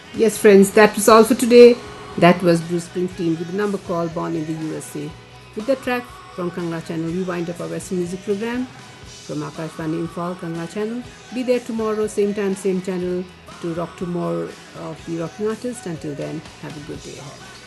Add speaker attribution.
Speaker 1: Yes, friends, that was all for today. That was Bruce Springsteen with the number called Born in the USA. With the track from Kangla Channel, we wind up our Western music program from Akashvani Imphal Kangla Channel. Be there tomorrow, same time, same channel, to rock to more of the rocking artists. Until then, have a good day ahead.